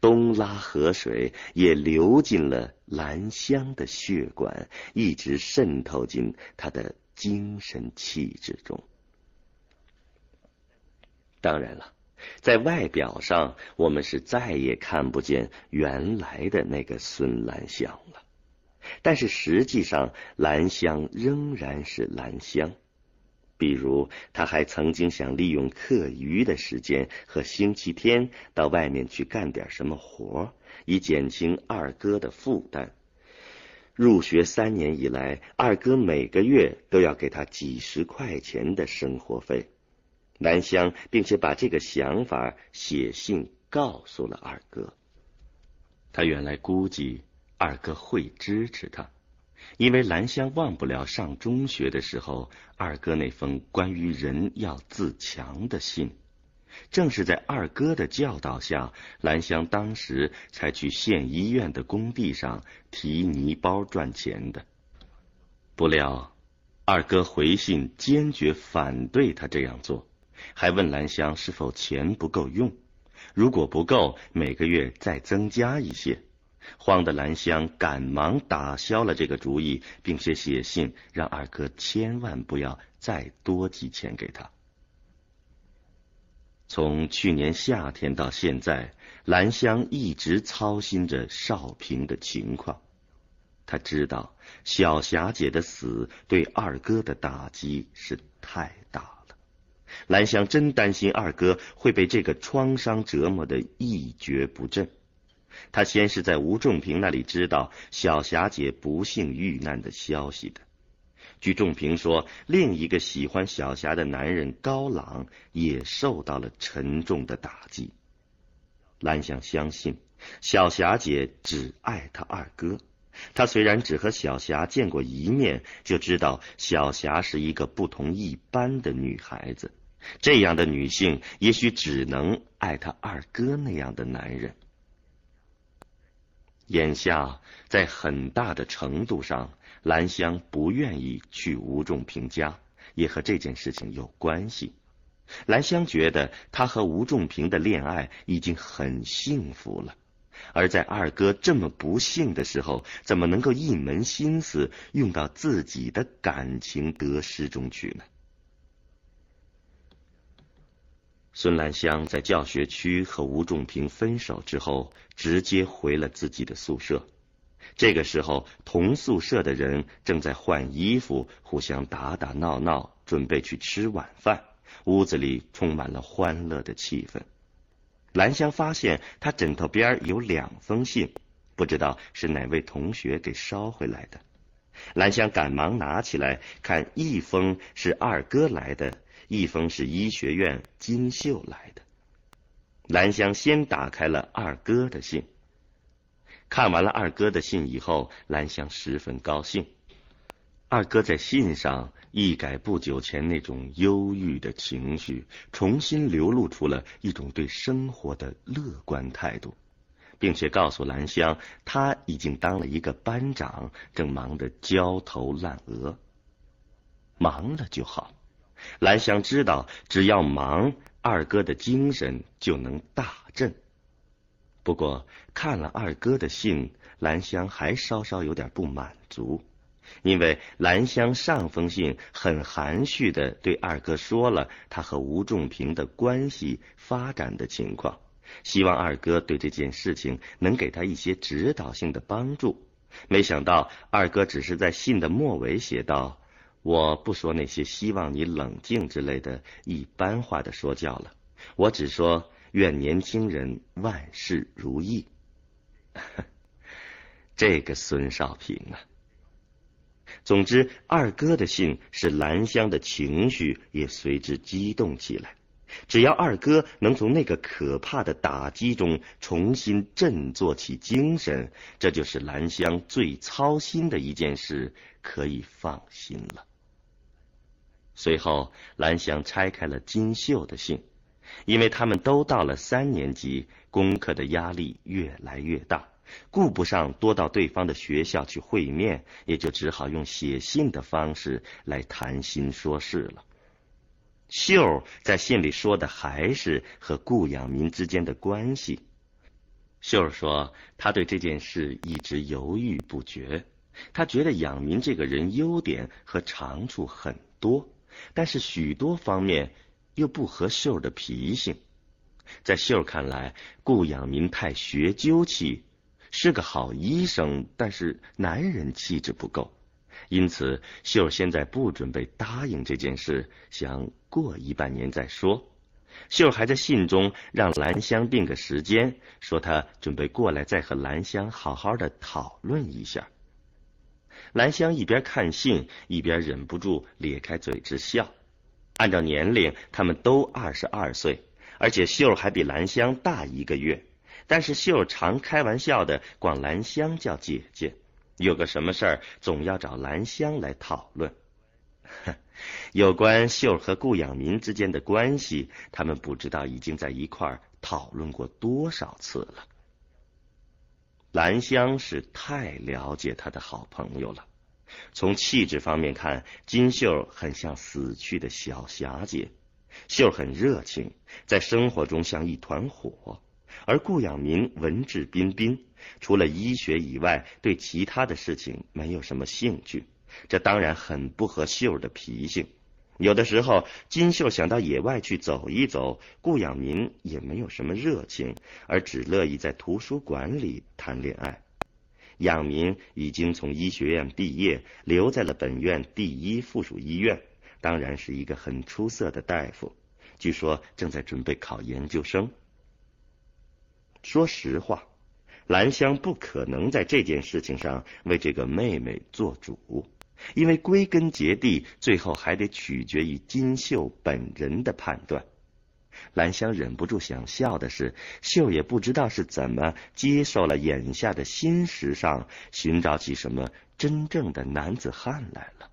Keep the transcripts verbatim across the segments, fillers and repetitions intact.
东拉河水也流进了兰香的血管，一直渗透进她的精神气质中。当然了，在外表上我们是再也看不见原来的那个孙兰香了，但是实际上兰香仍然是兰香。比如他还曾经想利用课余的时间和星期天到外面去干点什么活，以减轻二哥的负担。入学三年以来，二哥每个月都要给他几十块钱的生活费。兰香并且把这个想法写信告诉了二哥。他原来估计二哥会支持他，因为兰香忘不了上中学的时候二哥那封关于人要自强的信。正是在二哥的教导下，兰香当时才去县医院的工地上提泥包赚钱的。不料二哥回信坚决反对他这样做，还问兰香是否钱不够用，如果不够，每个月再增加一些。慌得兰香赶忙打消了这个主意，并且写信让二哥千万不要再多寄钱给他。从去年夏天到现在，兰香一直操心着少平的情况。她知道小霞姐的死对二哥的打击是太大了，兰香真担心二哥会被这个创伤折磨得一蹶不振。他先是在吴仲平那里知道小霞姐不幸遇难的消息的。据仲平说，另一个喜欢小霞的男人高朗也受到了沉重的打击。兰香相信小霞姐只爱她二哥，她虽然只和小霞见过一面，就知道小霞是一个不同一般的女孩子，这样的女性也许只能爱她二哥那样的男人。眼下在很大的程度上，兰香不愿意去吴仲平家，也和这件事情有关系。兰香觉得她和吴仲平的恋爱已经很幸福了，而在二哥这么不幸的时候，怎么能够一门心思用到自己的感情得失中去呢？孙兰香在教学区和吴仲平分手之后，直接回了自己的宿舍。这个时候，同宿舍的人正在换衣服，互相打打闹闹，准备去吃晚饭，屋子里充满了欢乐的气氛。兰香发现她枕头边有两封信，不知道是哪位同学给捎回来的。兰香赶忙拿起来看，一封是二哥来的，一封是医学院金秀来的。兰香先打开了二哥的信，看完了二哥的信以后，兰香十分高兴。二哥在信上一改不久前那种忧郁的情绪，重新流露出了一种对生活的乐观态度，并且告诉兰香他已经当了一个班长，正忙得焦头烂额。忙了就好，兰香知道只要忙，二哥的精神就能大振。不过看了二哥的信，兰香还稍稍有点不满足，因为兰香上封信很含蓄地对二哥说了他和吴仲平的关系发展的情况，希望二哥对这件事情能给他一些指导性的帮助。没想到二哥只是在信的末尾写道：我不说那些希望你冷静之类的一般化的说教了，我只说愿年轻人万事如意。这个孙少平啊！总之，二哥的信使兰香的情绪也随之激动起来。只要二哥能从那个可怕的打击中重新振作起精神，这就是兰香最操心的一件事，可以放心了。随后兰香拆开了金秀的信，因为他们都到了三年级，功课的压力越来越大，顾不上多到对方的学校去会面，也就只好用写信的方式来谈心说事了。秀在信里说的还是和顾养民之间的关系。 秀儿说，他对这件事一直犹豫不决。他觉得养民这个人优点和长处很多，但是许多方面又不合秀儿的脾性。在秀儿看来，顾养民太学究气，是个好医生，但是男人气质不够。因此，秀儿现在不准备答应这件事，想过一半年再说。秀儿还在信中让兰香定个时间，说她准备过来再和兰香好好的讨论一下。兰香一边看信，一边忍不住咧开嘴直笑。按照年龄，他们都二十二岁，而且秀儿还比兰香大一个月。但是秀儿常开玩笑的管兰香叫姐姐，有个什么事儿总要找兰香来讨论。有关秀儿和顾养民之间的关系，他们不知道已经在一块儿讨论过多少次了。兰香是太了解他的好朋友了。从气质方面看，金秀很像死去的小霞姐。秀很热情，在生活中像一团火，而顾养民文质彬彬，除了医学以外，对其他的事情没有什么兴趣。这当然很不合秀的脾性。有的时候，金秀想到野外去走一走，顾养民也没有什么热情，而只乐意在图书馆里谈恋爱。养民已经从医学院毕业，留在了本院第一附属医院，当然是一个很出色的大夫，据说正在准备考研究生。说实话，兰香不可能在这件事情上为这个妹妹做主，因为归根结底，最后还得取决于金秀本人的判断。兰香忍不住想笑的是，秀也不知道是怎么接受了眼下的新时尚，寻找起什么真正的男子汉来了。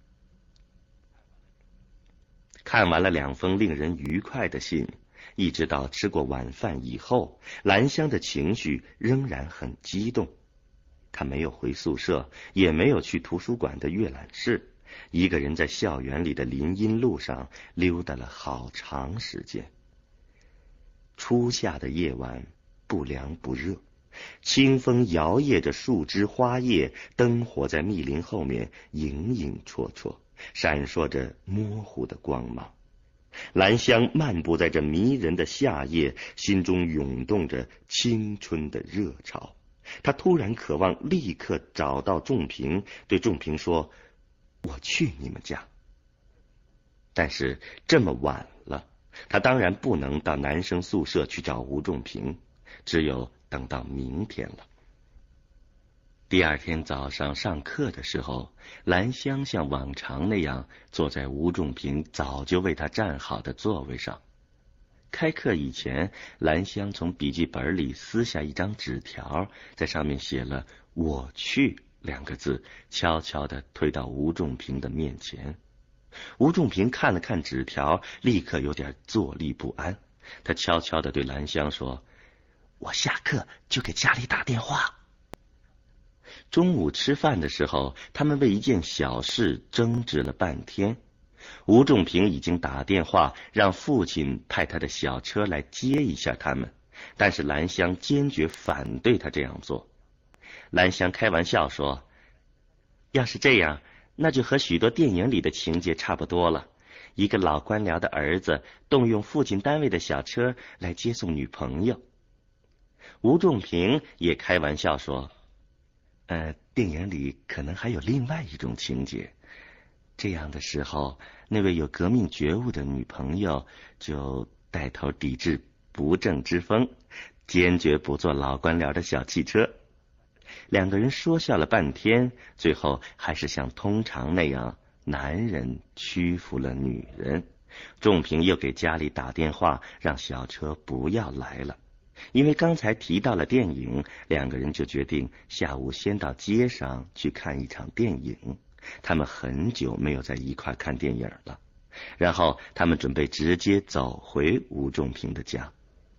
看完了两封令人愉快的信，一直到吃过晚饭以后，兰香的情绪仍然很激动。她没有回宿舍，也没有去图书馆的阅览室，一个人在校园里的林荫路上溜达了好长时间。初夏的夜晚不凉不热，清风摇曳着树枝花叶，灯火在密林后面影影绰绰，闪烁着模糊的光芒。兰香漫步在这迷人的夏夜，心中涌动着青春的热潮。他突然渴望立刻找到仲平，对仲平说：我去你们家。但是这么晚了，他当然不能到男生宿舍去找吴仲平，只有等到明天了。第二天早上上课的时候，兰香像往常那样坐在吴仲平早就为他站好的座位上。开课以前，兰香从笔记本里撕下一张纸条，在上面写了我去两个字，悄悄地推到吴仲平的面前。吴仲平看了看纸条，立刻有点坐立不安。他悄悄地对兰香说：我下课就给家里打电话。中午吃饭的时候，他们为一件小事争执了半天。吴仲平已经打电话让父亲派他的小车来接一下他们，但是兰香坚决反对他这样做。兰香开玩笑说：要是这样，那就和许多电影里的情节差不多了，一个老官僚的儿子动用父亲单位的小车来接送女朋友。吴仲平也开玩笑说：呃，电影里可能还有另外一种情节，这样的时候，那位有革命觉悟的女朋友就带头抵制不正之风，坚决不坐老官僚的小汽车。两个人说笑了半天，最后还是像通常那样，男人屈服了女人。仲平又给家里打电话，让小车不要来了。因为刚才提到了电影，两个人就决定下午先到街上去看一场电影。他们很久没有在一块看电影了，然后他们准备直接走回吴仲平的家。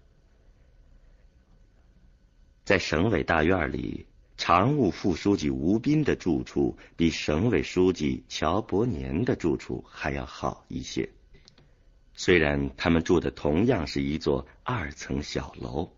在省委大院里，常务副书记吴斌的住处比省委书记乔伯年的住处还要好一些。虽然他们住的同样是一座二层小楼，